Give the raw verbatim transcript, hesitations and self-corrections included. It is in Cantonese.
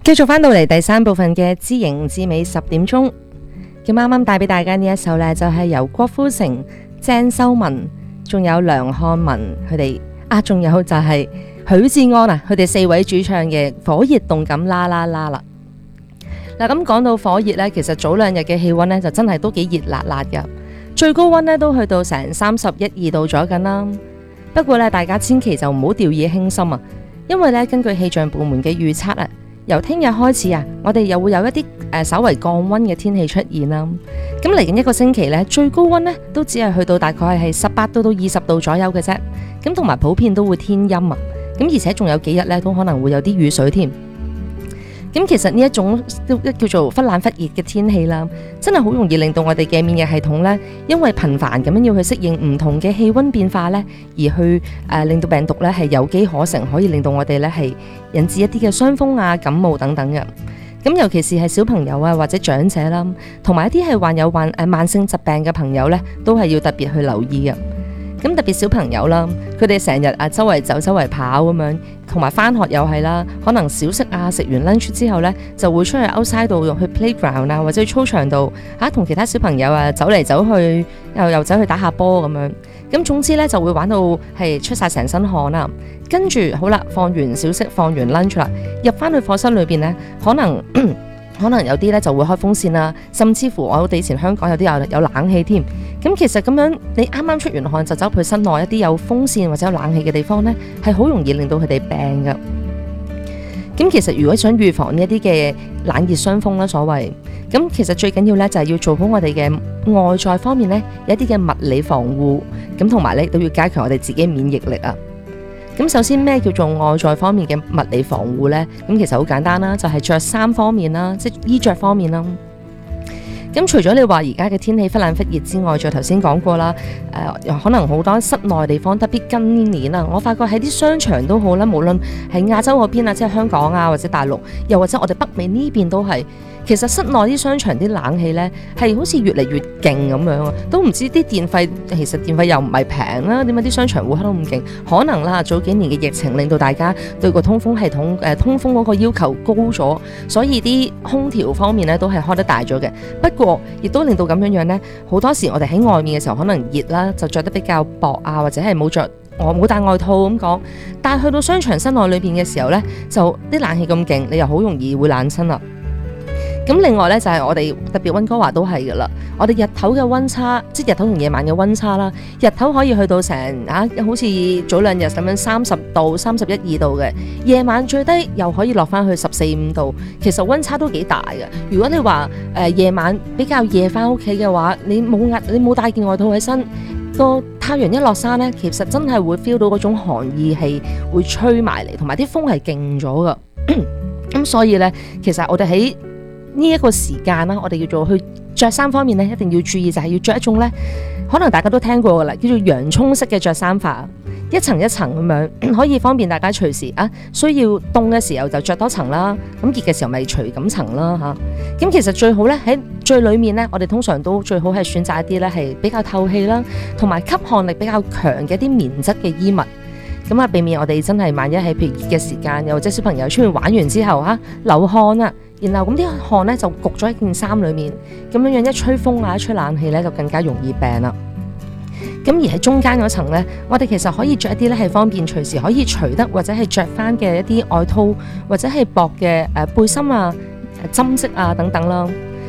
繼續翻到嚟第三部分嘅知型知美十點鐘，咁啱啱帶俾大家呢一首呢，就係由郭富城、鄭秀文，仲有梁漢文佢哋啊，仲有就係許志安啊，佢哋四位主唱嘅火熱動感啦啦啦啦。嗱，咁講到火熱呢，其實早兩日嘅氣溫呢，就真係都幾熱辣辣噶，最高溫呢，都去到成三十一二度咗緊啦。不過呢，大家千祈就唔好掉以輕心啊，因為呢，根據氣象部門嘅預測啊，由聽日開始啊，我哋又會有一啲誒、呃、稍為降溫嘅天氣出現啦。咁嚟緊一個星期呢，最高溫呢都只係去到大概係十八度到二十度左右嘅啫。咁同埋普遍都會天陰啊。咁而且仲有幾日呢都可能會有啲雨水添。咁其實呢一種都叫做忽冷忽熱嘅天氣啦，真係好容易令到我哋嘅免疫系統呢，因為頻繁咁樣要去適應唔同嘅氣溫變化呢，而去誒、呃、令到病毒呢係有機可乘，可以令到我哋呢係引致一啲嘅傷風啊、感冒等等嘅。咁尤其是係小朋友啊或者長者啦，同埋一啲係患有患誒慢性疾病嘅朋友呢，都係要特別去留意嘅。咁特別小朋友啦，佢哋成日啊周圍走、周圍跑咁樣，同埋返學又係啦，可能小息啊食完 lunch 之後呢，就會出去 outside 度去 playground 啊，或者去操場度嚇同其他小朋友啊走嚟走去，又又走去打下波咁樣。咁總之呢，就會玩到係出晒成身汗啦。跟住好啦，放完小息、放完 lunch 啦，入翻去課室裏邊呢，可能可能有啲呢就會開風扇啦，甚至乎我哋以前香港有啲有有冷氣添。咁其實咁樣，你啱啱出完汗就走去室內一啲有風扇或者有冷氣嘅地方呢，係好容易令到佢哋病噶。咁其實如果想預防呢一啲嘅冷熱傷風啦，所謂咁其實最緊要呢就係要做好我哋嘅外在方面呢，有一啲嘅物理防護，咁同埋呢都要加強我哋自己免疫力啊。咁首先咩叫做外在方面嘅物理防護呢？咁其實好簡單啦，就係着衫方面啦，即係衣着方面啦。咁除咗你話而家嘅天氣忽冷忽熱之外，再頭先講過啦，誒、呃、可能好多室內地方，特別今年啊，我發覺喺啲商場都好啦，無論係亞洲嗰邊啊，即係香港啊，或者大陸，又或者我哋北美呢邊都係。其實室內啲商場啲冷氣呢，係好似越嚟越勁咁樣啊，都唔知啲電費，其實電費又唔係平啦，點解啲商場會開到咁勁？可能啦，早幾年嘅疫情令到大家對個通風系統誒、呃、通風嗰個要求高咗，所以啲空調方面呢都係開得大咗嘅。不過亦都令到咁樣樣呢，好多時我哋喺外面嘅時候可能熱啦，就着得比較薄啊，或者係冇着我冇帶外套咁講。但係去到商場室內裏邊嘅時候呢，就啲冷氣咁勁，你又好容易會冷親啦。咁另外咧就係、是、我哋特別溫哥華都係噶啦，我哋日頭嘅溫差，即係日頭同夜晚嘅溫差啦。日頭可以去到成啊，好似早兩日咁樣三十度、三十一二度嘅，夜晚最低又可以落翻去十四五度。其實溫差都幾大嘅。如果你話誒、呃、夜晚比較夜翻屋企嘅話，你冇壓，你冇帶件外套喺身，個太陽一落山咧，其實真係會 feel 到嗰種寒意氣會吹埋嚟，同埋啲風係勁咗噶。咁所以咧，其實我哋喺呢一個時間啦，我哋叫做去着衫方面咧，一定要注意，就係要着一種咧，可能大家都聽過噶啦，叫做洋葱式嘅着衫法，一層一層咁樣，可以方便大家隨時啊，需要凍嘅時候就着多層啦，咁熱嘅時候咪除咁層啦嚇。咁其實最好咧喺最裡面咧，我哋通常都最好係選擇一啲咧係比較透氣啦，同埋吸汗力比較強嘅一啲棉質嘅衣物。咁啊，避免我哋真係萬一喺譬如熱嘅時間，又或者小朋友出去玩完之後嚇流汗啊，然後咁啲汗咧就焗咗喺件衫裏面，咁樣樣一吹風啊，一吹冷氣咧就更加容易病啦。咁而喺中間嗰層咧，我哋其實可以着一啲咧係方便隨時可以除得或者係着翻嘅一啲外套，或者係薄嘅誒背心啊、針織啊等等啦。